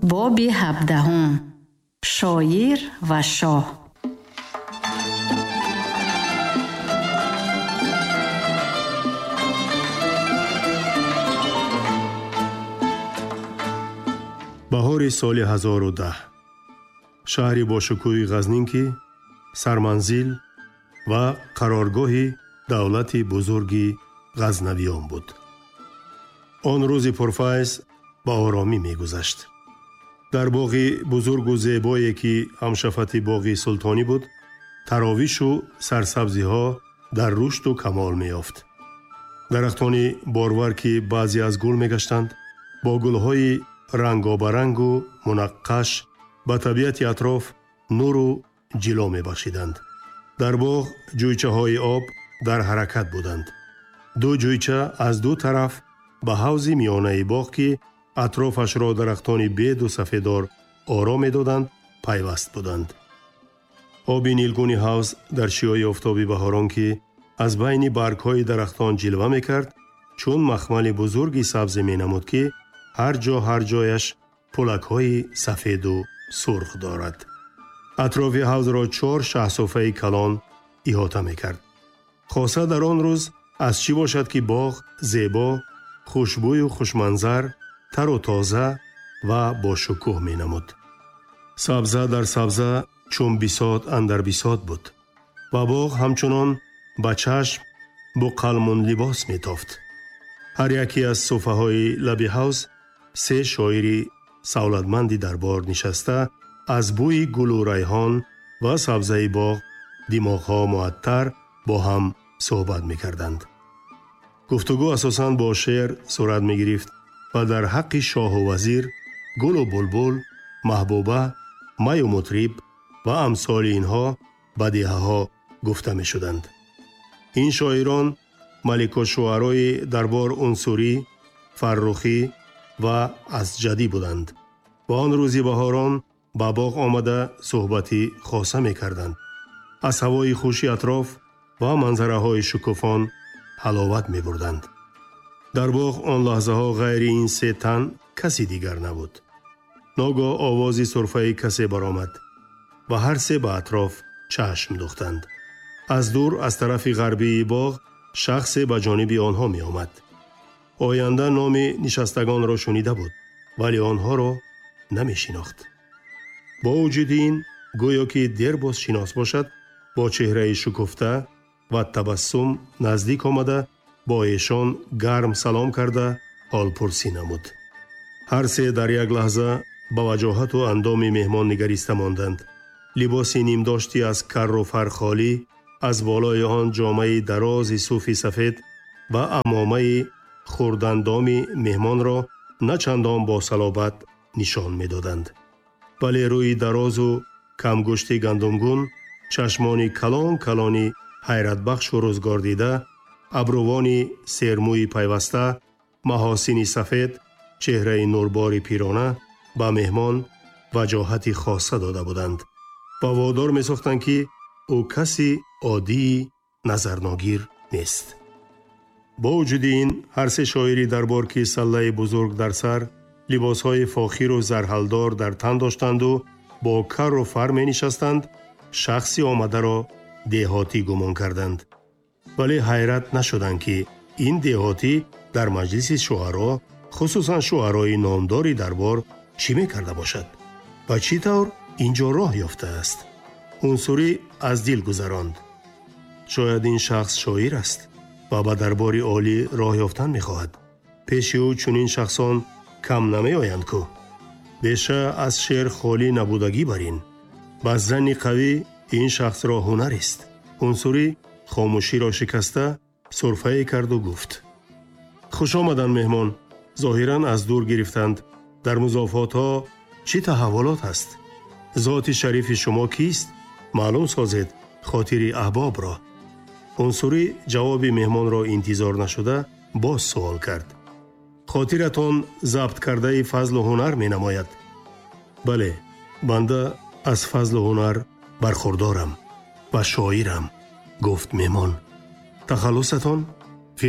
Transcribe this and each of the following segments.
боби 17 شاعر و شاه. بهار سال 1010 شهری با شکوه غزنین که سرمنزل و قرارگاه دولت بزرگ غزنویان بود. آن روز پرفیض با آرامی می گذشت. در باغ بزرگ و زیبایی که همشفت باغ سلطانی بود، تراویش و سرسبزی ها در رشد و کمال می یافت. درختان بارور که بعضی از گل می گشتند، با گلهای رنگابرنگ و منقش به طبیعت اطراف نور و جلو می بخشیدند. در باغ جویچه های آب در حرکت بودند. دو جویچه از دو طرف به حوض میانه باغ که اطرافش را درختان بید و سفیدار آرام می دادند پیوست بودند. آب نیلگون حوض در شیای آفتاب بهاران که از بین برگ های درختان جلوه می کرد، چون مخمل بزرگی سبز می نمود که هر جایش پلک های سفید و سرخ دارد. اطراف حوض را 4 شهصافه کلان احاطه می کرد. خاصه در آن روز از چی باشد که باغ زیبا، خوشبوی و خوشمنظر، تر و تازه و با شکوه می نمود. سبزه در سبزه چون بساط اندر بساط بود و باغ همچنان با چشم با قلمون لباس می تافت. هر یکی از صفحه های لب حوض 3 شاعری سولتمندی در بار نشسته از بوی گل و ریحان و سبزه باغ دماغها معطر با هم صحبت می کردند. گفتگو اساساً با شعر صورت می گرفت و در حق شاه و وزیر، گل و بلبل، محبوبه، می و مطرب و امثال اینها بدیهه ها گفته می شدند. این شاعران ملک و شعرای دربار عنصری، فرخی و ازجدی بودند و آن روزی بهاران با باغ آمده صحبتی خاصه می کردند. از هوای خوشی اطراف و منظره های شکوفان حلاوت می بردند. در باغ آن لحظه ها غیر این 3 تن کسی دیگر نبود. ناگاه آوازی سرفه کسی برآمد و هر 3 به اطراف چشم دوختند. از دور از طرف غربی باغ شخصی به جانب آنها می آمد. آینده نام نشستگان را شنیده بود ولی آنها را نمی شناخت. با وجود این گویا که دیر باز شناس باشد، با چهره شکفته و تبسم نزدیک آمده با ایشان گرم سلام کرده حال پرسی نمود. هر 3 در یک لحظه با وجاهت و اندام مهمان نگریسته ماندند. لباسی نیم داشتی از کر و فر خالی، از بالای آن جامه دراز صوفی سفید و عمامه خوردندام مهمان را نه چندان با صلابت نشان می دادند. ولی روی دراز و کمگوشت گندمگون، چشمانی کلانی حیرت بخش و روزگار دیده، ابروانی سرموی پیوسته، محاسنی سفید، چهره نورباری پیرانه با مهمان وجاهتی خاصه داده بودند و وادار می ساختند که او کسی عادی نظرناگیر نیست. با وجود این هر 3 شاعری دربار که سله بزرگ در سر، لباسهای فاخر و زرحلدار در تن داشتند و با کر و فر می نشستند، شخصی آمده را دهاتی گمان کردند. ولی حیرت نشدند که این دهاتی در مجلس شعرا، خصوصا شعرای نامداری دربار، چی می کرده باشد و چی طور اینجا راه یافته است. عنصری از دل گذراند. شاید این شخص شاعر است و به دربار عالی راه یافتن می خواهد. پیش او چنین شخصان کم نمی آیند که بیشه از شعر خالی نبودگی برین. با زن قوی این شخص را هنر است. عنصری خاموشی را شکسته سرفه کرد و گفت: خوش آمدن مهمان. ظاهراً از دور گرفتند. در مضافات ها چی تحولات است؟ ذات شریف شما کیست؟ معلوم سازید خاطر احباب را. عنصری جواب مهمان را انتظار نشده باز سوال کرد: خاطرتان ضبط کرده فضل و هنر می نماید؟ بله، بنده از فضل و هنر برخوردارم و شاعرم، گفت مهمان. تخلصتان؟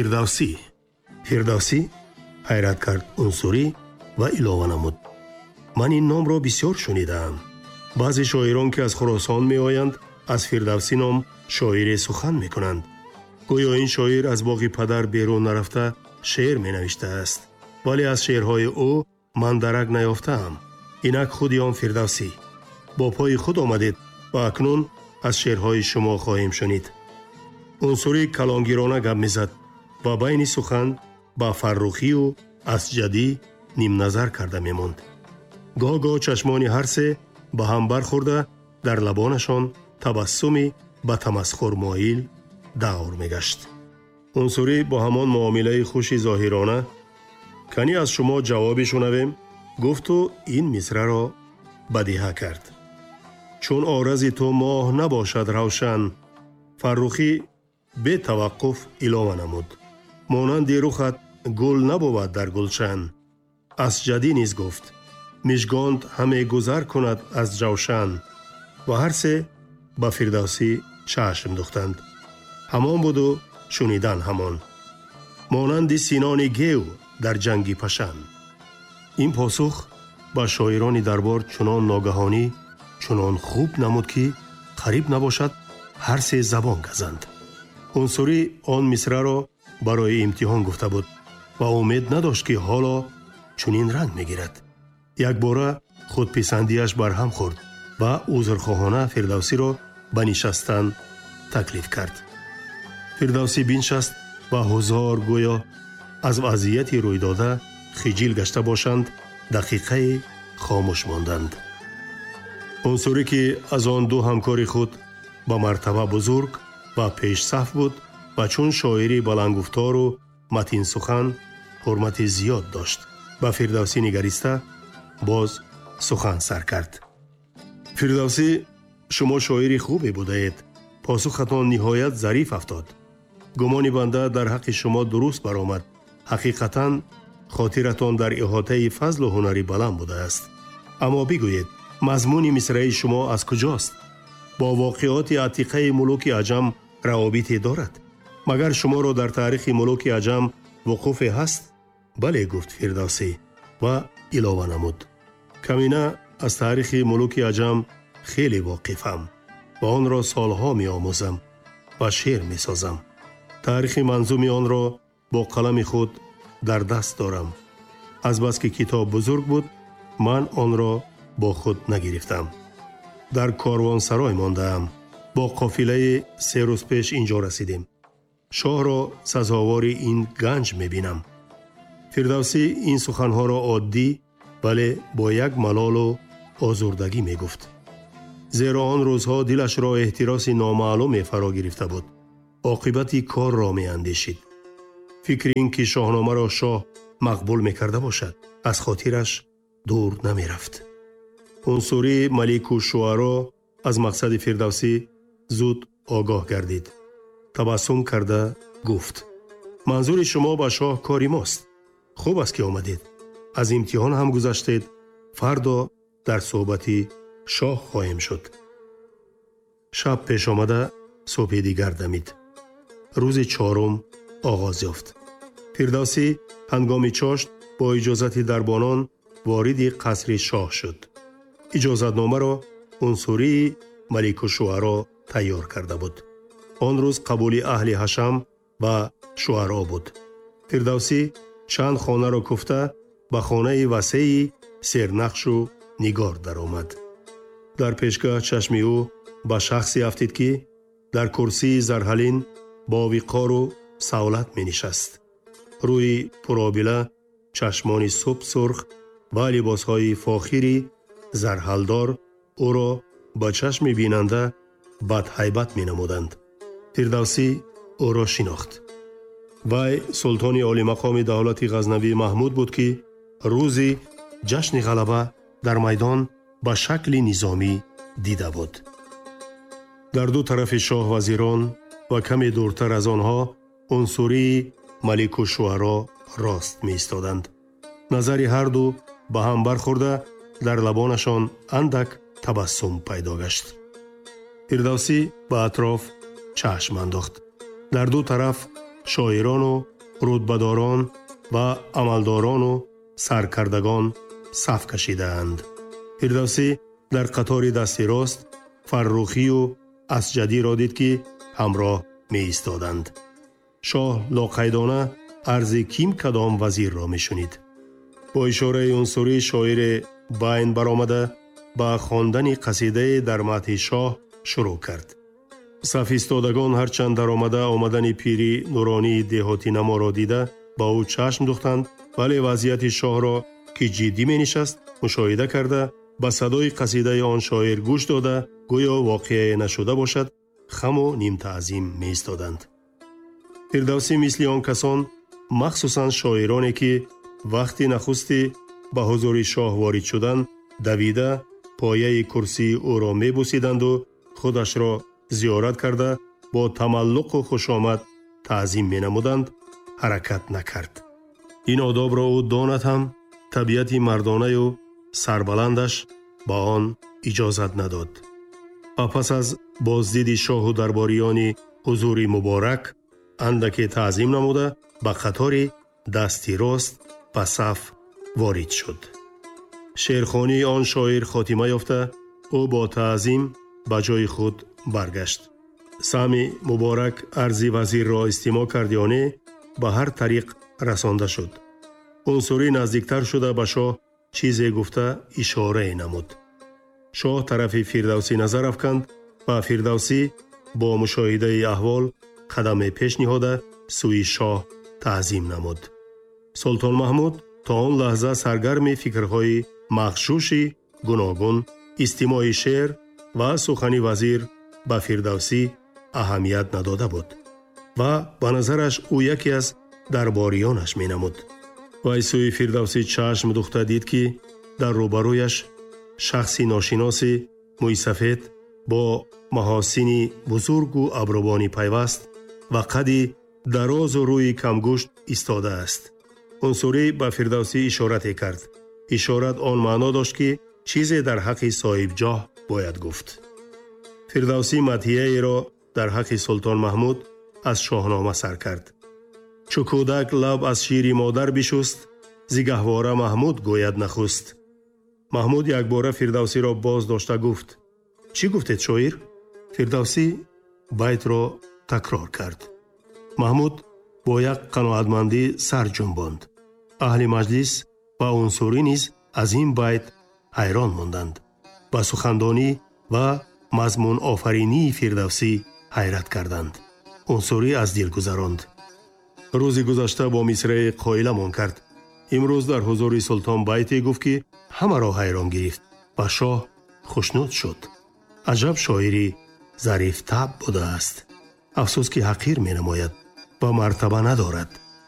فردوسی؟ حیرت کرد عنصری و علاوه نمود: ман ин номро бисёр шунидаам. баъзе шоирон ки аз Хӯросон меоянд аз Фирдавсӣ ном шоире сухан мекунанд. гӯё ин шоир аз боғи падар берун нарафта шеър менавиштааст, вале аз шеърҳои ӯ ман дарак наёфтаам. инак худи он Фирдавсӣ бо пои худ омадед ва акнун аз шеърҳои шумо хоҳем шунид. унсурӣ калонгирона гап мезад ва байни сухан ба Фаррухию Асҷадӣ нимназар карда мемонд. гоҳ-гоҳ чашмони ҳар се ба ҳам бархӯрда дар лабонашон табассуми ба тамасхур моил давр мегашт. унсурӣ бо ҳамон муомилаи хуши зоҳирона «Кани аз шумо ҷавобе шунавем?» гуфту ин мисраро бадиҳа кард. «Чун орази ту моҳ набошад равшан». Фаррухӣ бетаваққуф илова намуд. «Монанди рухат гул набувад дар гулшан». Асҷадӣ низ гуфт «Мижгонд ҳаме гузар кунад аз ҷавшан». ва ҳар се ба Фирдавсӣ чашм духтанд. ҳамон буду шунидан ҳамон. монанди синони гев дар ҷанги пашан. ин посух ба шоирони дарбор чунон ногаҳонӣ, чунон хуб намуд ки қариб набошад ҳар се забон газанд. унсурӣ он мисраро барои имтиҳон гуфта буд ва умед надошт ки ҳоло чунин ранг мегирад. якбора худписандиаш барҳам хӯрд ва узрхоҳона Фирдавсиро ба нишастан таклиф кард. Фирдавсӣ биншаст ва ҳузор гӯё аз вазъияти рӯйдода хиҷил гашта бошанд дақиқае хомӯш монданд. унсурӣ ки аз он ду ҳамкори худ ба мартаба бузург ва пешсаф буд ва чун шоири баландгуфтору матинсухан ҳурмати зиёд дошт, ба Фирдавсӣ нигариста боз сухан сар кард. «Фирдавсӣ, шумо шоири хубе будаед. посухатон ниҳоят зариф афтод. гумони банда дар ҳаққи шумо дуруст баромад. ҳақиқатан хотиратон дар иҳотаи фазлу ҳунари баланд будааст. аммо бигӯед, мазмуни мисраи шумо аз куҷост? бо воқеоти атиқаи мулуки аҷам равобите дорад? магар шуморо дар таърихи мулуки аҷам вуқуфе ҳаст?» бале, гуфт Фирдавсӣ ва илова намуд. камина аз таърихи мулуки аҷам хеле воқифам ва онро солҳо меомӯзам ва шеър месозам. таърихи манзуми онро бо қалами худ дар даст дорам. азбаски китоб бузург буд, ман онро бо худ нагирифтам. дар корвонсарой мондаам. бо қофилаи 3 рӯз пеш инҷо расидем. шоҳро сазовори ин ганҷ мебинам. Фирдавсӣ ин суханҳоро оддӣ, вале бо як малолу озурдагӣ мегуфт. зеро он рӯзҳо дилашро эҳтироси номаълуме фаро гирифта буд. оқибати корро меандешид. фикри ин ки шоҳномаро шоҳ мақбул мекарда бошад аз хотираш дур намерафт. унсурӣ малику шуаро аз мақсади Фирдавсӣ зуд огоҳ гардид. табассум карда гуфт: манзури шумо ба шоҳ кори мост. хуб аст ки омадед. аз имтиҳон ҳам гузаштед. фардо дар суҳбати шоҳ хоҳем шуд. шаб пеш омада субҳи дигар дамид. рӯзи чорум оғоз ёфт. Фирдавсӣ ҳангоми чошт бо иҷозати дарбонон вориди қасри шоҳ шуд. иҷозатномаро унсурии малику шуаро тайёр карда буд. он рӯз қабули аҳли ҳашам ва шуаро буд. Фирдавсӣ чанд хонаро куфта ба хонаи васеи сернақшу нигор даромад. дар пешгаҳ чашми ӯ ба шахсе афтид ки дар курсии зарҳалин бо виқору савлат менишаст. рӯи пуробила, чашмони субҳ сурх ва либосҳои фохири зарҳалдор ӯро ба чашми бинанда бадҳайбат менамуданд. Фирдавсӣ ӯро шинохт. вай султони олимақоми давлати ғазнавӣ Маҳмуд буд ки рӯзи ҷашни ғалаба дар майдон ба шакли низомӣ дида буд. дар ду тарафи шоҳ вазирон ва каме дуртар аз онҳо унсурии малику шуаро рост меистоданд. назари ҳарду ба ҳам бархӯрда дар лабонашон андак табассум пайдо гашт. Фирдавсӣ ба атроф чашм андохт. дар ду тараф шоирону рутбадорон ва амалдорону саркардагон саф кашидаанд. фирдавсӣ дар қатори дасти рост Фаррухию Асҷадиро дид, ки ҳамроҳ меистоданд. шоҳ лоқайдона арзи ким кадом вазирро мешунид. бо ишораи унсурӣ шоире байн баромада ба хондани қасидае дар мадҳи шоҳ шурӯъ кард. саф истодагон ҳарчанд даромада омадани пири нуронии деҳотинаморо дида ба ӯ чашм духтанд, вале вазъияти шоҳро, ки ҷиддӣ менишаст, мушоҳида карда ба садои қасидаи он шоир гӯш дода, гӯё воқеае нашуда бошад, хаму нимтаъзим меистоданд. фирдавсӣ мисли он касон, махсусан шоироне ки вақти нахусти ба ҳузури шоҳ ворид шуданд, давида пояи курсии ӯро мебусиданду худашро зиёрат карда бо тамаллуқу хушомад таъзим менамуданд, ҳаракат накард. ин одобро ӯ донад ҳам табиати мардонаю сарбаландаш ба он иҷозат надод. ва пас аз боздиди шоҳу дарбориони ҳузури муборак андаке таъзим намуда ба қатори дасти рост ба саф ворид шуд. шеърхонии он шоир хотима ёфта, ӯ бо таъзим ба ҷои худ баргашт. сами муборак арзи вазирро истимоъ кард ё не, ба ҳар тариқ расонда шуд. унсурӣ наздиктар шуда ба шоҳ чизе гуфта ишорае намуд. шоҳ тарафи фирдавсӣ назар афканд ва фирдавсӣ бо мушоҳидаи аҳвол қадаме пеш ниҳода сӯи шоҳ таъзим намуд. султон маҳмуд то он лаҳза саргарми фикрҳои мағшуши гуногун, истимоъи шеър ва сухани вазир ба фирдавсӣ аҳамият надода буд ва ба назараш ӯ яке аз дарборионаш менамуд. вай сӯи фирдавсӣ чашм духта дид, ки дар рӯбарӯяш шахси ношиноси мӯйсафед бо маҳосини бузургу абрубони пайваст ва қадди дарозу рӯи камгӯшт истодааст. унсурӣ ба фирдавсӣ ишорате кард. ишорат он маъно дошт, ки чизе дар ҳаққи соҳибҷоҳ бояд гуфт. фирдавсӣ мадҳияеро дар ҳаққи султон маҳмуд аз шоҳнома сар кард. чу кӯдак лаб аз шири модар бишуст, зигаҳвора маҳмуд гӯяд нахуст. маҳмуд якбора фирдавсиро боз дошта гуфт: чӣ гуфтед шоир? фирдавсӣ байтро такрор кард. маҳмуд бо як қаноатмандӣ сар ҷунбонд. аҳли маҷлис ва унсурӣ низ аз ин байт ҳайрон монданд. ба сухандонӣ ва мазмунофаринии фирдавсӣ ҳайрат карданд. унсурӣ аз дил гузаронд. рӯзи гузашта бо мисраи қоиламон кард. имрӯз дар ҳузури султон байте гуфт, ки ҳамаро ҳайрон гирифт ва шоҳ хушнуд шуд. аҷаб шоири зарифтабъ будааст. афсӯс, ки ҳақир менамояд ва мартаба надорад.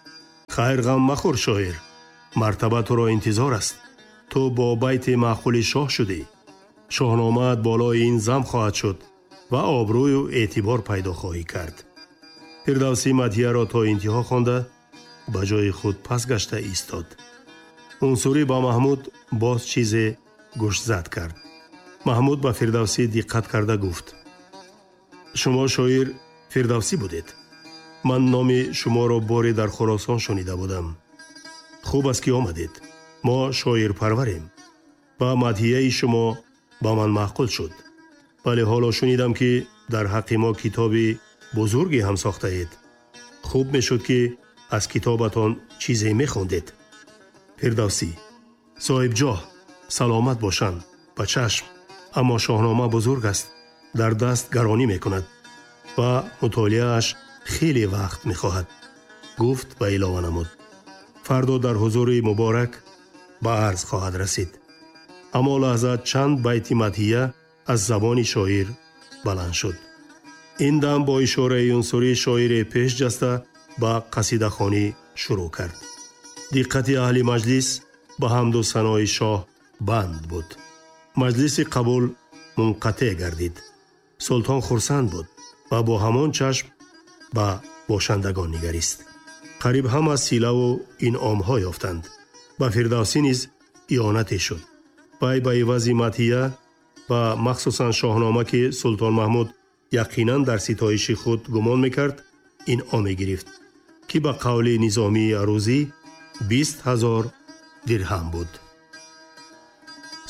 хайр ғам махӯр шоир, мартаба туро интизор аст. ту бо байти маъқули шоҳ шудӣ. шоҳномаат болои ин зам хоҳад шуд ва обрӯю эътибор пайдо хоҳӣ кард. фирдавсӣ мадҳияро то интиҳо хонда ба ҷои худ пас гашта истод. унсурӣ ба маҳмуд боз чизе гӯшзад кард. маҳмуд ба фирдавсӣ диққат карда гуфт: шумо шоир фирдавсӣ будед? ман номи шуморо боре дар хӯросон шунида будам. хуб аст, ки омадед. мо шоирпарварем ва мадҳияи шумо ба ман маъқул шуд. вале ҳоло шунидам, ки дар ҳаққи мо китоби бузурге ҳам сохтаед. хуб мешуд, ки аз китобатон чизе мехондед. фирдавсӣ: соҳибҷоҳ, саломат бошанд, ба чашм, аммо шоҳнома бузург аст, дар даст гаронӣ мекунад ва мутолиааш хеле вақт мехоҳад, гуфт ва илова намуд: фардо дар ҳузури муборак ба арз хоҳад расид. аммо лаҳза чанд байти мадҳия аз забони шоир баланд шуд. ин дам бо ишораи унсурӣ шоире пеш ҷаста ба қасидахонӣ шурӯъ кард. диққати аҳли маҷлис ба ҳамду санои шоҳ банд буд. маҷлиси қабул мунқатеъ гардид. султон хурсанд буд ва бо ҳамон чашм ба бошандагон нигарист. қариб ҳама силаву инъомҳо ёфтанд. ба фирдавсӣ низ иёнате шуд. вай ба ивази мадҳия ва махсусан шоҳнома, ки султон маҳмуд яқинан дар ситоиши худ гумон мекард, инъоме гирифт, ки ба қавли низомии арӯзӣ 20,000 дирҳам буд.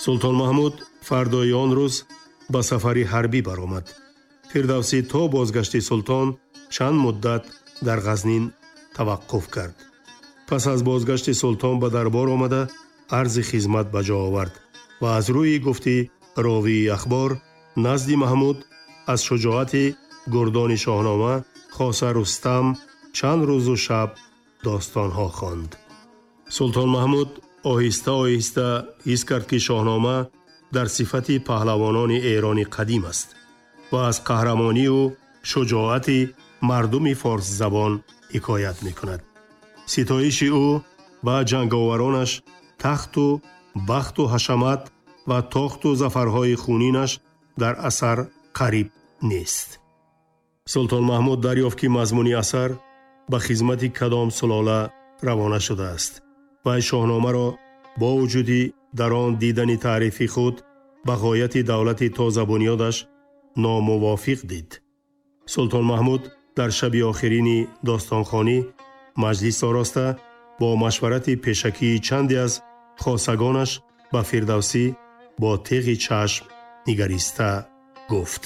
султон маҳмуд фардои он рӯз ба сафари ҳарбӣ баромад. фирдавсӣ то бозгашти султон чанд муддат дар ғазнин таваққуф кард. пас аз бозгашти султон ба дарбор омада арзи хизмат ба ҷо овард ва аз рӯи гуфти ровии ахбор назди маҳмуд аз шуҷоати гурдони шоҳнома хоса Рустам чанд рӯзу шаб достонҳо хонд. султон маҳмуд оҳиста оҳиста ҳис кард ки шоҳнома дар сифати паҳлавонони эрони қадим аст ва аз қаҳрамонию шуҷоати мардуми форсзабон ҳикоят мекунад. ситоиши ӯ ба ҷанговаронаш тахту бахту ҳашамат ва тохту зафарҳои хунинаш дар асар қариб нест. султон маҳмуд дарёфт ки мазмуни асар ба хизмати кадом сулола равона шудааст. вай шоҳномаро бо вуҷуди дар он дидани таърифи худ ба ғояти давлати тозабунёдаш номувофиқ дид. султон маҳмуд дар шаби охирини достонхонӣ маҷлис ороста бо машварати пешакии чанде аз хосагонаш ба фирдавсӣ бо теғи чашм нигариста гуфт: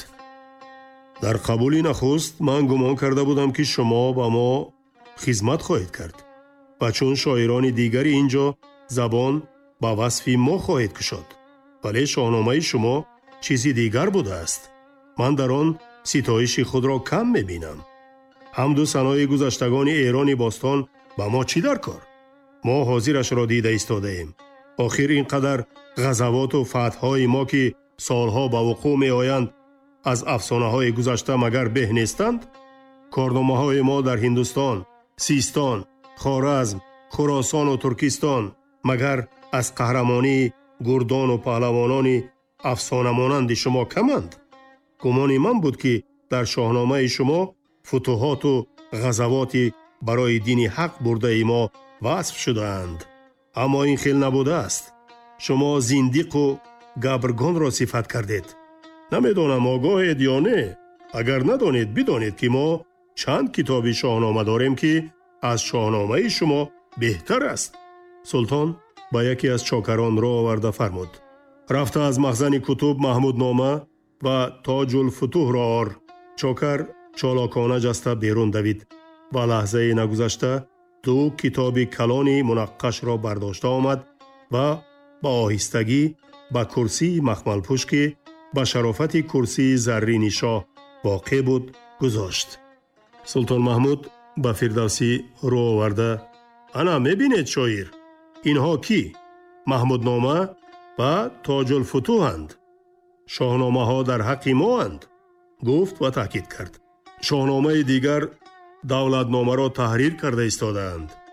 дар қабули нахуст ман гумон карда будам ки шумо ба мо хизмат хоҳед кард ва чун шоирони дигари ин ҷо забон ба васфи мо хоҳед кушод. вале шоҳномаи шумо чизи дигар будааст. ман дар он ситоиши худро кам мебинам. ҳамду санои гузаштагони эрони бостон ба мо чӣ дар кор? мо ҳозирашро дида истодаем. охир ин қадар ғазавоту фатҳҳои мо ки солҳо ба вуқӯъ меоянд аз афсонаҳои гузашта магар беҳ нестанд? корномаҳои мо дар Ҳиндустон, Систон, Хоразм, Хуросону Туркистон магар аз қаҳрамонии гурдону паҳлавонони афсонамонанди шумо каманд? гумони ман буд ки дар шоҳномаи шумо футуҳоту ғазавоти барои дини ҳақ бурдаи мо васф шудаанд. аммо ин хел набудааст. шумо зиндиқу габргонро сифат кардед. намедонам огоҳед ё не. агар надонед бидонед ки мо чанд китоби шоҳнома дорем ки аз шоҳномаи шумо беҳтар аст. султон ба яке аз чокарон роҳ оварда фармуд: рафта аз махзани кутуб маҳмуднома ва тоҷулфутуҳро ор. чокар чолокона ҷаста берун давид ва лаҳзаи нагузашта ду китоби калони мунаққашро бардошта омад ва ба оҳистагӣ ба курсии махмалпӯш ки ба шарофати курсии заррини шоҳ воқеъ буд гузошт. султон маҳмуд ба фирдавсӣ рӯ оварда: ана мебинед шоир, инҳо кӣ? маҳмуднома ва тоҷулфутуҳанд. шоҳномаҳо дар ҳаққи моанд. гуфт ва таъкид кард: шоҳномаи дигар давлатномаро таҳрир карда истодаанд.